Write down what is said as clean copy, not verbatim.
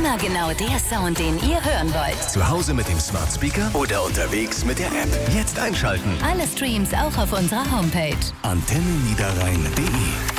Immer genau der Sound, den ihr hören wollt. Zu Hause mit dem Smart Speaker oder unterwegs mit der App. Jetzt einschalten. Alle Streams auch auf unserer Homepage. AntennenNiederrhein.de